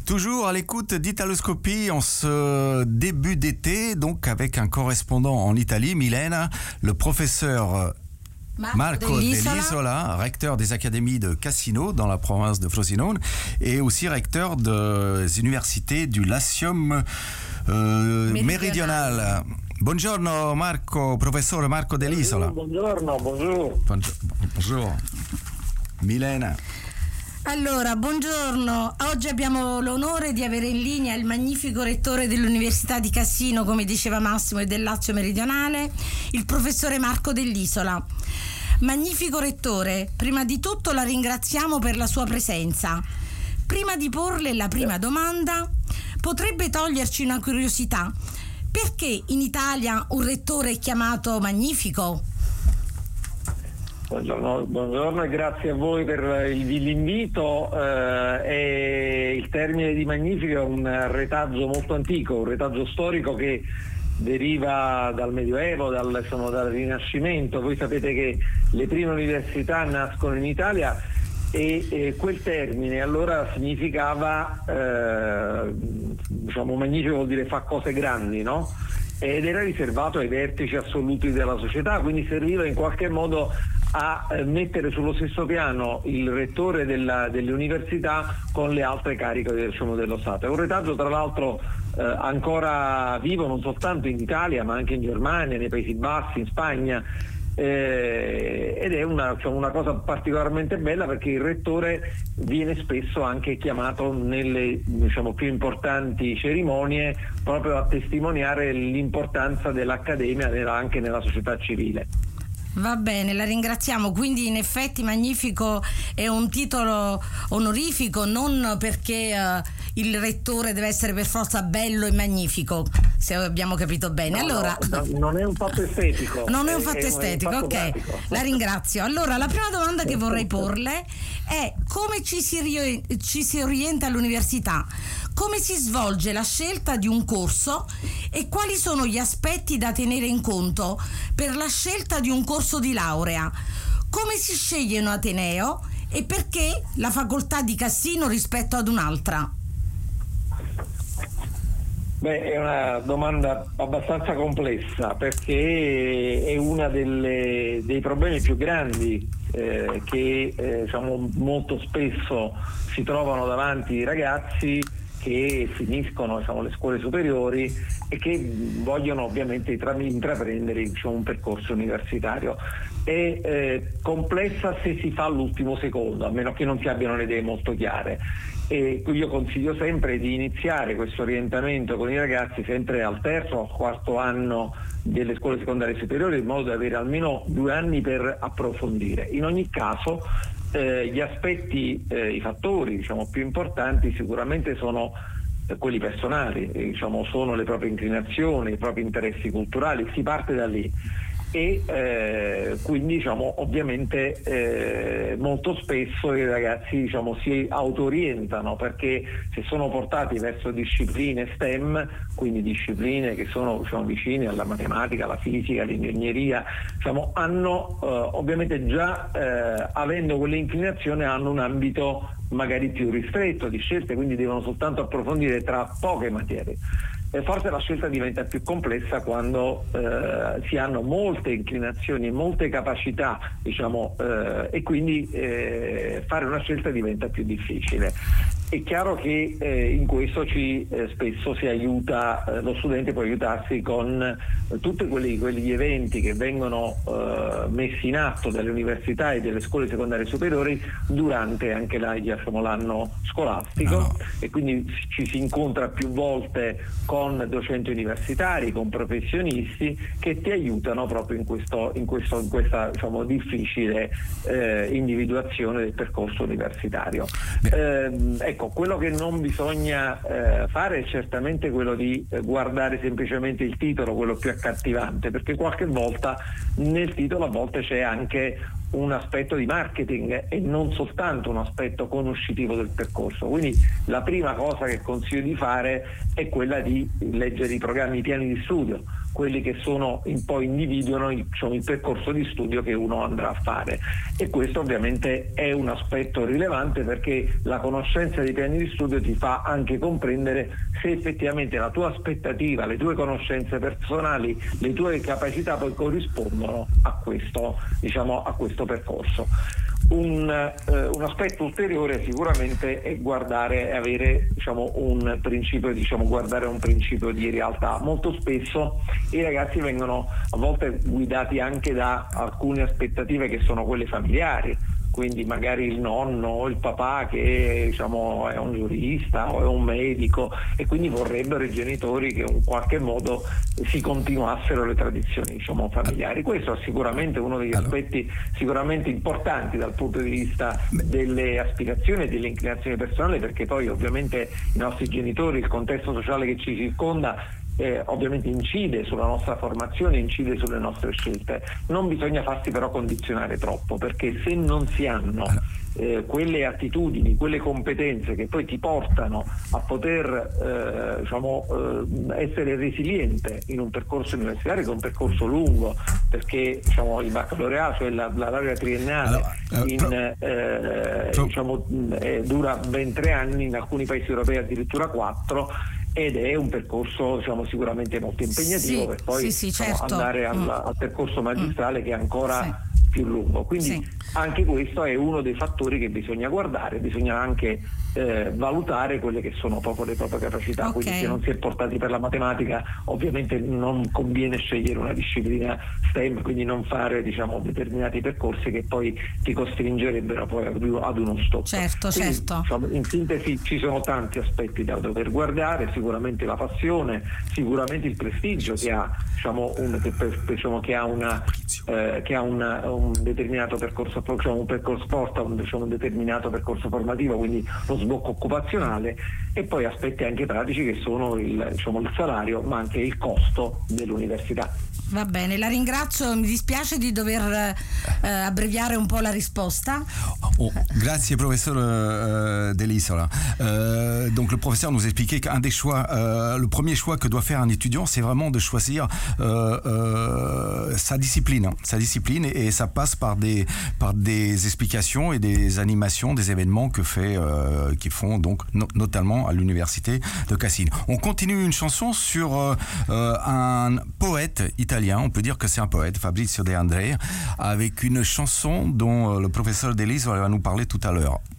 Toujours à l'écoute d'Italoscopie en ce début d'été, donc avec un correspondant en Italie, Milena, le professeur Marco Dell'Isola, recteur des académies de Cassino dans la province de Frosinone et aussi recteur des universités du Latium meridionale. Buongiorno Marco, professore Marco Dell'Isola. Buongiorno, bonjour. Bonjour. Milena. Allora, buongiorno. Oggi abbiamo l'onore di avere in linea il magnifico rettore dell'Università di Cassino, come diceva Massimo, e del Lazio Meridionale, il professore Marco Dell'Isola. Magnifico rettore, prima di tutto la ringraziamo per la sua presenza. Prima di porle la prima domanda, potrebbe toglierci una curiosità. Perché in Italia un rettore è chiamato magnifico? Buongiorno e grazie a voi per l'invito. Il termine di magnifico è un retaggio molto antico, un retaggio storico che deriva dal Medioevo, dal Rinascimento. Voi sapete che le prime università nascono in Italia e quel termine allora significava, magnifico vuol dire fa cose grandi, no? Ed era riservato ai vertici assoluti della società, quindi serviva in qualche modo a mettere sullo stesso piano il rettore delle università con le altre cariche dello Stato. È un retaggio tra l'altro ancora vivo non soltanto in Italia ma anche in Germania, nei Paesi Bassi, in Spagna, ed è una cosa particolarmente bella perché il rettore viene spesso anche chiamato nelle più importanti cerimonie proprio a testimoniare l'importanza dell'accademia anche nella società civile. Va bene, la ringraziamo. Quindi in effetti magnifico è un titolo onorifico, non perché il rettore deve essere per forza bello e magnifico, se abbiamo capito bene. No, allora, no, non è un fatto estetico. Non è un fatto estetico, ok. Pratico. La ringrazio. Allora, la prima domanda che vorrei porle è: come ci si orienta all'università? Come si svolge la scelta di un corso e quali sono gli aspetti da tenere in conto per la scelta di un corso di laurea? Come si sceglie un ateneo e perché la facoltà di Cassino rispetto ad un'altra? È una domanda abbastanza complessa perché è una dei problemi più grandi che molto spesso si trovano davanti i ragazzi che finiscono le scuole superiori e che vogliono ovviamente intraprendere un percorso universitario. È complessa se si fa all'ultimo secondo, a meno che non si abbiano le idee molto chiare. E io consiglio sempre di iniziare questo orientamento con i ragazzi sempre al terzo o al quarto anno delle scuole secondarie superiori, in modo da avere almeno 2 anni per approfondire. In ogni caso gli aspetti, i fattori più importanti sicuramente sono quelli personali, sono le proprie inclinazioni, i propri interessi culturali, si parte da lì. E quindi ovviamente molto spesso i ragazzi si autorientano perché se sono portati verso discipline STEM, quindi discipline che sono vicine alla matematica, alla fisica, all'ingegneria, hanno ovviamente già avendo quelle inclinazioni hanno un ambito magari più ristretto di scelte, quindi devono soltanto approfondire tra poche materie. Forse la scelta diventa più complessa quando si hanno molte inclinazioni, molte capacità, e quindi fare una scelta diventa più difficile. È chiaro che in questo spesso si aiuta, lo studente può aiutarsi con tutti quegli eventi che vengono messi in atto dalle università e delle scuole secondarie superiori durante anche l'anno scolastico, e quindi ci si incontra più volte con docenti universitari, con professionisti che ti aiutano proprio in questa difficile individuazione del percorso universitario. Ecco, quello che non bisogna fare è certamente quello di guardare semplicemente il titolo, quello più accattivante, perché qualche volta nel titolo a volte c'è anche un aspetto di marketing e non soltanto un aspetto conoscitivo del percorso. Quindi la prima cosa che consiglio di fare è quella di leggere i programmi, i piani di studio, quelli che poi individuano il percorso di studio che uno andrà a fare, e questo ovviamente è un aspetto rilevante, perché la conoscenza dei piani di studio ti fa anche comprendere se effettivamente la tua aspettativa, le tue conoscenze personali, le tue capacità poi corrispondono a questo percorso. Un aspetto ulteriore sicuramente è guardare un principio di realtà. Molto spesso i ragazzi vengono a volte guidati anche da alcune aspettative che sono quelle familiari, quindi magari il nonno o il papà che è un giurista o è un medico, e quindi vorrebbero i genitori che in qualche modo si continuassero le tradizioni familiari. Questo è sicuramente uno degli aspetti sicuramente importanti dal punto di vista delle aspirazioni e delle inclinazioni personali, perché poi ovviamente i nostri genitori, il contesto sociale che ci circonda ovviamente incide sulla nostra formazione, incide sulle nostre scelte. Non bisogna farsi però condizionare troppo, perché se non si hanno quelle attitudini, quelle competenze che poi ti portano a poter essere resiliente in un percorso universitario, che è un percorso lungo, perché il baccalaureato, cioè la laurea triennale, dura ben 3 anni, in alcuni paesi europei addirittura 4, ed è un percorso sicuramente molto impegnativo, per poi certo. andare al percorso magistrale, che è ancora più lungo. Quindi anche questo è uno dei fattori che bisogna guardare, bisogna anche valutare quelle che sono proprio le proprie capacità. Quindi se non si è portati per la matematica, ovviamente non conviene scegliere una disciplina STEM, quindi non fare determinati percorsi che poi ti costringerebbero poi ad uno stop. Certo. In sintesi ci sono tanti aspetti da dover guardare, sicuramente la passione, sicuramente il prestigio che ha un determinato percorso, un percorso porta un determinato percorso formativo, quindi lo sbocco occupazionale, e poi aspetti anche pratici che sono il salario, ma anche il costo dell'università. Va bene, la ringrazio, mi dispiace di dover abbreviare un po' la risposta. Grazie professeur Dell'Isola. Donc le professeur nous expliquait qu'un des choix, le premier choix que doit faire un étudiant, c'est vraiment de choisir sa discipline, et ça passe par des explications et des animations, des événements qui font donc notamment à l'université de Cassine. On continue une chanson sur un poète italien. On peut dire que c'est un poète, Fabrizio De André, avec une chanson dont le professeur Dell'Isola va nous parler tout à l'heure.